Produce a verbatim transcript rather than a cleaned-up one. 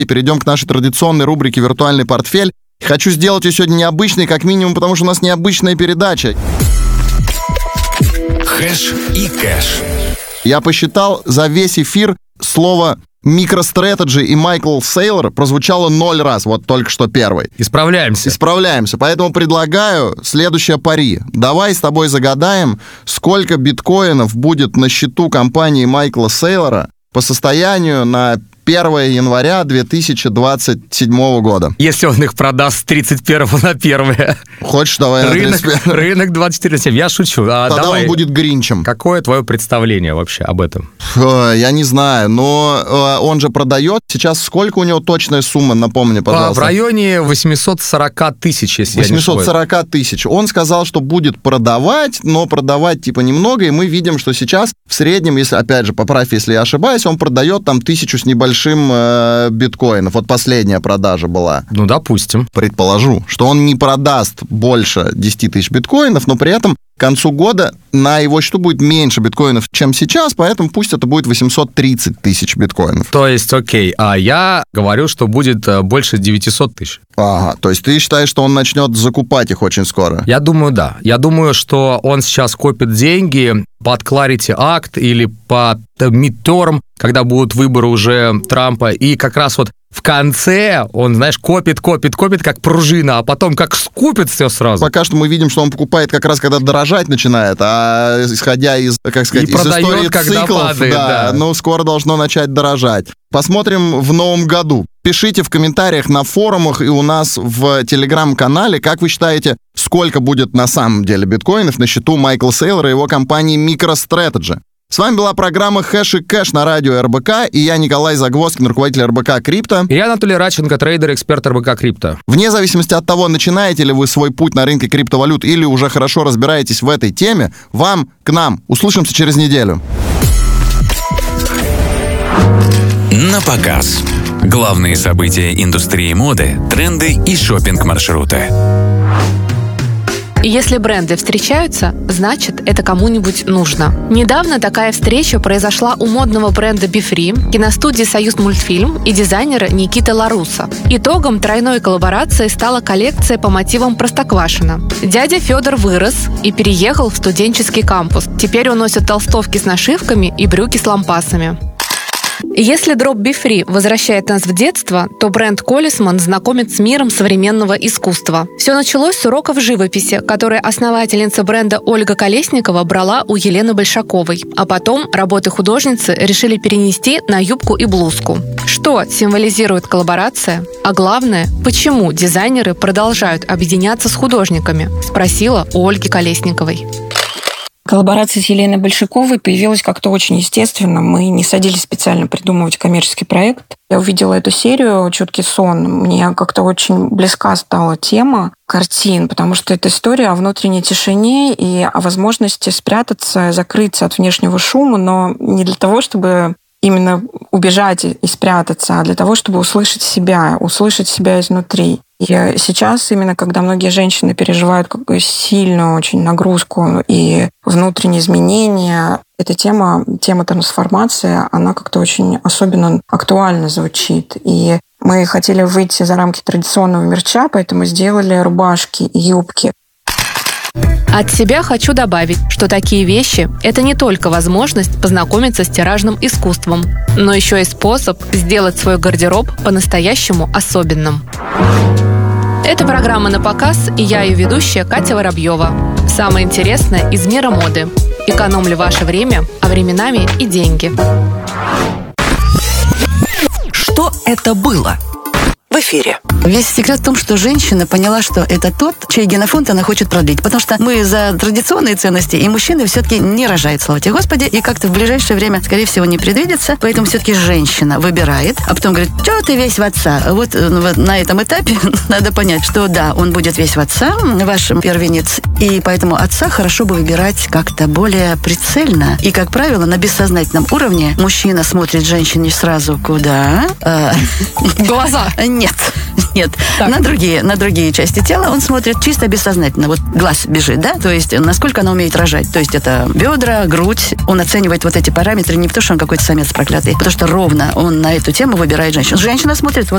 и перейдем к нашей традиционной рубрике «Виртуальный портфель». Хочу сделать ее сегодня необычной, как минимум, потому что у нас необычная передача. Хэш и кэш. Я посчитал, за весь эфир слово MicroStrategy и Майкл Сейлор прозвучало ноль раз, вот только что первый. Исправляемся. Исправляемся, поэтому предлагаю следующее пари. Давай с тобой загадаем, сколько биткоинов будет на счету компании Майкла Сейлора по состоянию на первое января две тысячи двадцать седьмого года. Если он их продаст с тридцать первого на первое. Хочешь, давай на Рынок, тридцать первое. рынок двадцать четыре на семь. Я шучу. А Тогда давай. он будет гринчем. Какое твое представление вообще об этом? Фу, я не знаю, но э, он же продает. Сейчас сколько у него точная сумма, напомни, пожалуйста. В районе восемьсот сорок тысяч, если я не восемьсот сорок тысяч. Он сказал, что будет продавать, но продавать типа немного, и мы видим, что сейчас в среднем, если, опять же, поправь, если я ошибаюсь, он продает там тысячу с небольшим э, биткоинов. Вот последняя продажа была. Ну, допустим. Предположу, что он не продаст больше десять тысяч биткоинов, но при этом к концу года на его счету будет меньше биткоинов, чем сейчас, поэтому пусть это будет восемьсот тридцать тысяч биткоинов. То есть, окей, а я говорю, что будет больше девятьсот тысяч. Ага, то есть ты считаешь, что он начнет закупать их очень скоро? Я думаю, да. Я думаю, что он сейчас копит деньги под Clarity Act или под Midterm, когда будут выборы уже Трампа, и как раз вот в конце он, знаешь, копит, копит, копит, как пружина, а потом как скупит все сразу. Пока что мы видим, что он покупает как раз, когда дорожать начинает, а исходя из, как сказать, И из продает, истории когда циклов, падает, да, да. ну, скоро должно начать дорожать. Посмотрим в новом году. Пишите в комментариях на форумах и у нас в телеграм-канале, как вы считаете, сколько будет на самом деле биткоинов на счету Майкла Сейлора и его компании MicroStrategy. С вами была программа «Хэш и кэш» на радио эр бэ ка, и я Николай Загвоздкин, руководитель эр бэ ка Крипто. И я Анатолий Радченко, трейдер, эксперт эр бэ ка Крипто. Вне зависимости от того, начинаете ли вы свой путь на рынке криптовалют или уже хорошо разбираетесь в этой теме, вам к нам. Услышимся через неделю. На показ. Главные события индустрии моды, тренды и шопинг-маршруты. Если бренды встречаются, значит, это кому-нибудь нужно. Недавно такая встреча произошла у модного бренда BeFree, киностудии «Союзмультфильм» и дизайнера Никиты Ларуса. Итогом тройной коллаборации стала коллекция по мотивам Простоквашино. Дядя Федор вырос и переехал в студенческий кампус. Теперь он носит толстовки с нашивками и брюки с лампасами. Если дроп BeFree возвращает нас в детство, то бренд Колесман знакомит с миром современного искусства. Все началось с уроков живописи, которые основательница бренда Ольга Колесникова брала у Елены Большаковой, а потом работы художницы решили перенести на юбку и блузку. Что символизирует коллаборация? А главное, почему дизайнеры продолжают объединяться с художниками? Спросила у Ольги Колесниковой. Коллаборация с Еленой Большаковой появилась как-то очень естественно. Мы не садились специально придумывать коммерческий проект. Я увидела эту серию «Чуткий сон». Мне как-то очень близка стала тема картин, потому что это история о внутренней тишине и о возможности спрятаться, закрыться от внешнего шума, но не для того, чтобы именно убежать и спрятаться, а для того, чтобы услышать себя, услышать себя изнутри. И сейчас, именно когда многие женщины переживают какую сильную очень нагрузку и внутренние изменения, эта тема, тема трансформации, она как-то очень особенно актуально звучит. И мы хотели выйти за рамки традиционного мерча, поэтому сделали рубашки и юбки. От себя хочу добавить, что такие вещи – это не только возможность познакомиться с тиражным искусством, но еще и способ сделать свой гардероб по-настоящему особенным. Это программа «На показ», и я ее ведущая Катя Воробьева. Самое интересное из мира моды. Экономлю ваше время, а временами и деньги. Что это было? В эфире. Весь секрет в том, что женщина поняла, что это тот, чей генофонд она хочет продлить. Потому что мы за традиционные ценности, и мужчины все-таки не рожают, слава тебе Господи, и как-то в ближайшее время, скорее всего, не предвидится. Поэтому все-таки женщина выбирает, а потом говорит, что ты весь в отца? Вот на этом этапе надо понять, что да, он будет весь в отца, ваш первенец, и поэтому отца хорошо бы выбирать как-то более прицельно. И, как правило, на бессознательном уровне мужчина смотрит женщине сразу куда? Глаза. Нет, нет. Так. На другие, на другие части тела он смотрит чисто бессознательно. Вот глаз бежит, да? То есть, насколько она умеет рожать. То есть, это бедра, грудь. Он оценивает вот эти параметры не потому, что он какой-то самец проклятый, потому что ровно он на эту тему выбирает женщину. Женщина смотрит вот